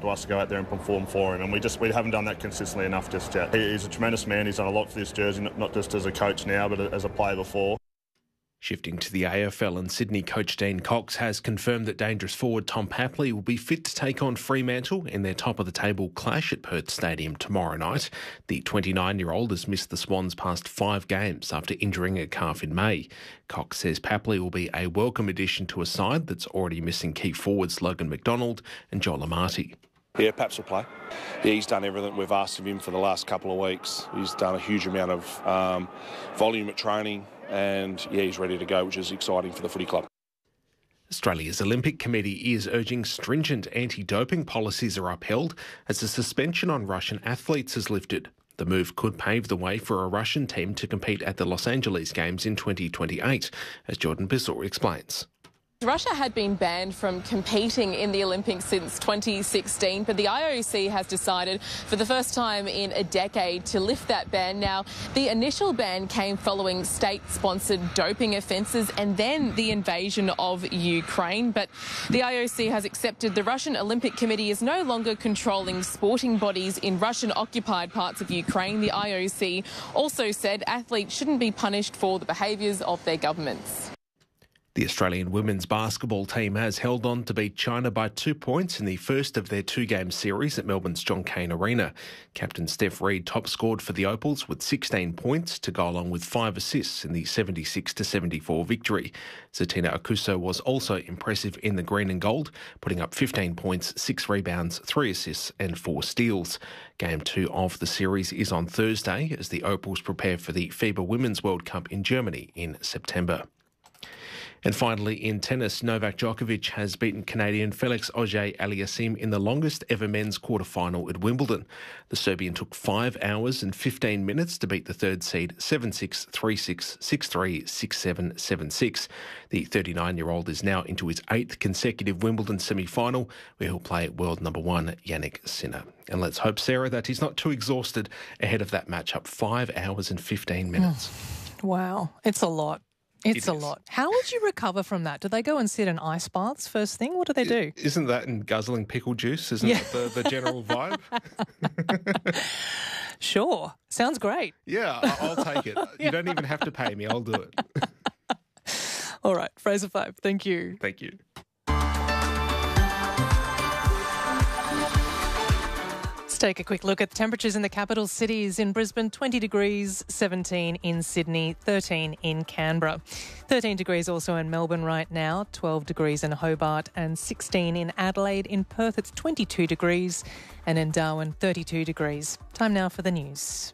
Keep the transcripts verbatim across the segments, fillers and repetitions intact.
to us to go out there and perform for him, and we just we haven't done that consistently enough just yet. He, he's a tremendous man. He's done a lot for this jersey, not, not just as a coach now, but as a player before. Shifting to the A F L, and Sydney coach Dean Cox has confirmed that Dangerous forward Tom Papley will be fit to take on Fremantle in their top-of-the-table clash at Perth Stadium tomorrow night. The twenty-nine-year-old has missed the Swans past five games after injuring a calf in May. Cox says Papley will be a welcome addition to a side that's already missing key forwards Logan McDonald and Joel Amati. Yeah, Paps will play. Yeah, he's done everything we've asked of him for the last couple of weeks. He's done a huge amount of um, volume at training. And, yeah, he's ready to go, which is exciting for the footy club. Australia's Olympic Committee is urging stringent anti-doping policies are upheld as the suspension on Russian athletes is lifted. The move could pave the way for a Russian team to compete at the Los Angeles Games in twenty twenty-eight, as Jordan Bissell explains. Russia had been banned from competing in the Olympics since twenty sixteen, but the I O C has decided for the first time in a decade to lift that ban. Now, the initial ban came following state-sponsored doping offences and then the invasion of Ukraine, but the I O C has accepted the Russian Olympic Committee is no longer controlling sporting bodies in Russian-occupied parts of Ukraine. The I O C also said athletes shouldn't be punished for the behaviours of their governments. The Australian women's basketball team has held on to beat China by two points in the first of their two-game series at Melbourne's John Cain Arena. Captain Steph Reid top-scored for the Opals with sixteen points to go along with five assists in the seventy-six to seventy-four victory. Zatina Akuso was also impressive in the green and gold, putting up fifteen points, six rebounds, three assists and four steals. Game two of the series is on Thursday as the Opals prepare for the FIBA Women's World Cup in Germany in September. And finally, in tennis, Novak Djokovic has beaten Canadian Felix Auger-Aliassime in the longest ever men's quarter-final at Wimbledon. The Serbian took five hours and fifteen minutes to beat the third seed seven six, three six, six three, six seven, seven six. The thirty-nine-year-old is now into his eighth consecutive Wimbledon semi-final, where he'll play world number one Yannick Sinner. And let's hope, Sarah, that he's not too exhausted ahead of that matchup. Five hours and fifteen minutes. Wow, it's a lot. It's It a is. lot. How would you recover from that? Do they go and sit in ice baths first thing? What do they do? Isn't that in guzzling pickle juice? Isn't Yeah. that the, the general vibe? Sure. Sounds great. Yeah, I- I'll take it. You don't even have to pay me. I'll do it. All right, Fraser Five, thank you. Thank you. Take a quick look at temperatures in the capital cities. In Brisbane, twenty degrees, seventeen in Sydney, thirteen in Canberra. thirteen degrees also in Melbourne right now, twelve degrees in Hobart and sixteen in Adelaide. In Perth, it's twenty-two degrees and in Darwin, thirty-two degrees. Time now for the news.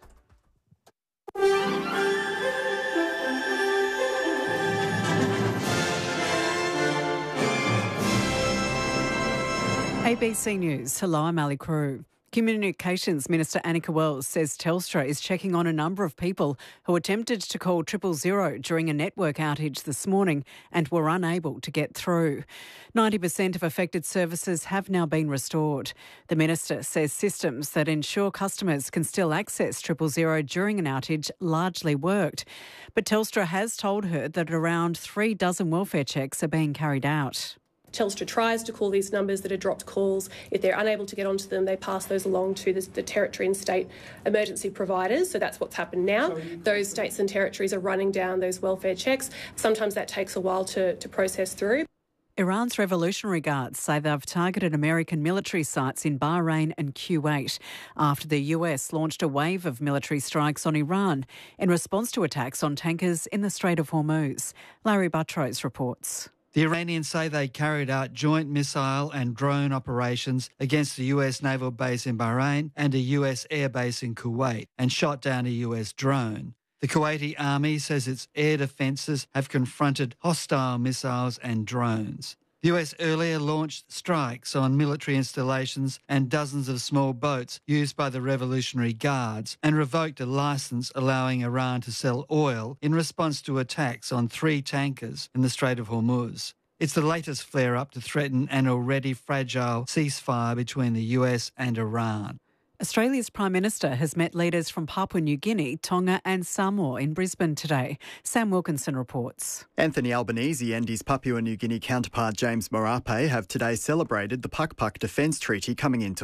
A B C News. Hello, I'm Ali Crew. Communications Minister Annika Wells says Telstra is checking on a number of people who attempted to call triple zero during a network outage this morning and were unable to get through. ninety percent of affected services have now been restored. The minister says systems that ensure customers can still access triple zero during an outage largely worked. But Telstra has told her that around three dozen welfare checks are being carried out. Telstra tries to call these numbers that are dropped calls. If they're unable to get onto them, they pass those along to the, the territory and state emergency providers. So that's what's happened now. Those states and territories are running down those welfare checks. Sometimes that takes a while to, to process through. Iran's Revolutionary Guards say they've targeted American military sites in Bahrain and Kuwait after the U S launched a wave of military strikes on Iran in response to attacks on tankers in the Strait of Hormuz. Larry Buttrose reports. The Iranians say they carried out joint missile and drone operations against a U S naval base in Bahrain and a U S air base in Kuwait and shot down a U S drone. The Kuwaiti army says its air defences have confronted hostile missiles and drones. The U S earlier launched strikes on military installations and dozens of small boats used by the Revolutionary Guards and revoked a licence allowing Iran to sell oil in response to attacks on three tankers in the Strait of Hormuz. It's the latest flare-up to threaten an already fragile ceasefire between the U S and Iran. Australia's Prime Minister has met leaders from Papua New Guinea, Tonga and Samoa in Brisbane today. Sam Wilkinson reports. Anthony Albanese and his Papua New Guinea counterpart James Marape have today celebrated the Puck Puck Defence Treaty coming into